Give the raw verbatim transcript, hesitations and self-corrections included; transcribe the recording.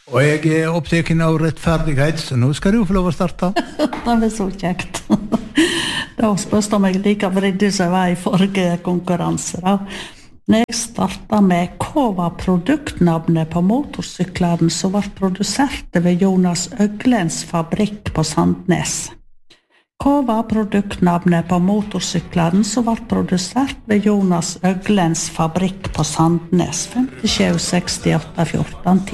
Og jeg er opptaken av rettferdighet, så nå skal du få lov å starte. Det er så kjekt. Da spørste jeg meg like vridd som jeg var i forrige konkurranse. Da. Når jeg startet med hva var produktnavnet på motorsyklene som var produsert ved Jonas Øglens fabrikk på Sandnes? Hva var produktnavnet på motorsyklene som var produsert ved Jonas Øglens fabrikk på Sandnes? femtisju sekstiåtte fjorten